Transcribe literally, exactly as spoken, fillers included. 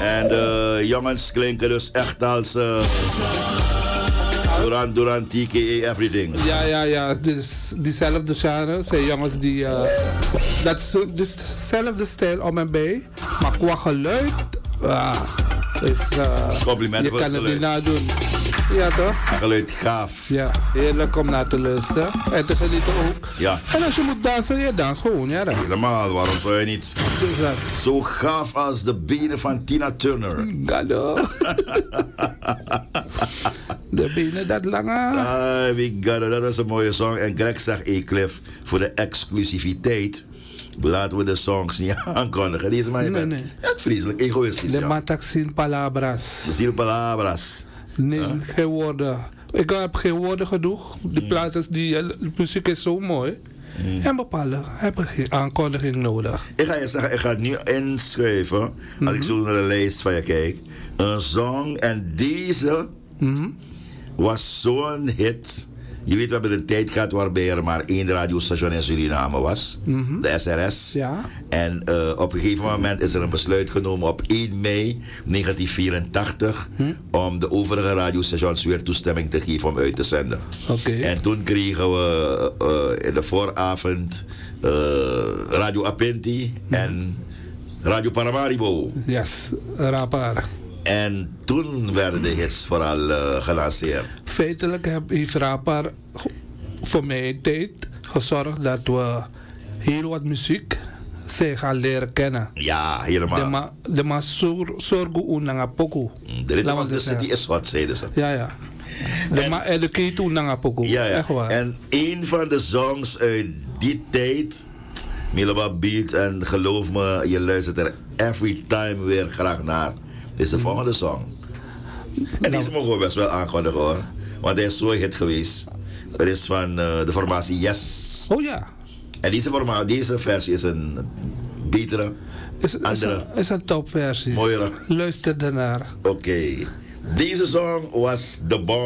En de jongens klinken dus echt als uh, Duran Duran, T K A, everything. Ja, ja, ja. Dus diezelfde genre zijn jongens die... Uh, dat is dus dezelfde stijl om en bij. Maar qua geluid... Uh, is, uh, Complimenten je voor kan het het niet geluid. nadoen. Ja toch? Geluid gaaf. Ja, heerlijk om naar te luisteren. En te genieten ook. Ja. En als je moet dansen, je dans gewoon. Ja, dan. Helemaal, waarom zou je niet? Dus dat. Zo gaaf als de benen van Tina Turner. Hallo. De benen dat lange. Ah, we got it. Dat is een mooie song. En Greg zegt, hey Cliff, voor de exclusiviteit laten we de songs niet aankondigen. Deze man, je Nee, bent nee. het vreselijk egoïstisch. De Ja. mataxin palabras. De ziel palabras. Nee, Huh? geen woorden. Ik heb geen woorden genoeg. Die Mm. platen, die uh, de muziek is zo mooi. Mm. En bepaalde hebben geen aankondiging nodig. Ik ga je zeggen, ik ga het nu inschrijven. Als Mhm. ik zo naar de lijst van je kijk. Een song en deze Mhm. was zo'n hit. Je weet, we hebben een tijd gehad waarbij er maar één radiostation in Suriname was. Mhm. De S R S. Ja. En uh, op een gegeven moment is er een besluit genomen op één mei negentien vierentachtig... Hm? om de overige radiostations weer toestemming te geven om uit te zenden. Oké. En toen kregen we uh, in de vooravond uh, Radio Apinti Hm. en Radio Paramaribo. Yes, rapper. En toen werden de hits vooral uh, gelanceerd. Feitelijk heb- heeft rapper voor mij tijd gezorgd dat we heel wat muziek zijn gaan leren kennen. Ja, helemaal. De ma, de ma sor- sorgu unanga poku. De Rhythm Laat of me the dat City zeggen. is wat, zeiden ze. Ja, ja. De En- ma educate unanga poku. Ja, ja. Echt waar. En een van de songs uit die tijd, Milaba Beat, en geloof me, je luistert er every time weer graag naar, is de volgende song. En deze mogen we best wel aankondigen hoor, want hij is zo hit geweest. Het is van uh, de formatie Yes. Oh ja. En deze, forma deze versie is een betere, Is, is, andere, een, is een topversie. mooiere. Luister ernaar. Oké. Okay. Deze song was The Bomb.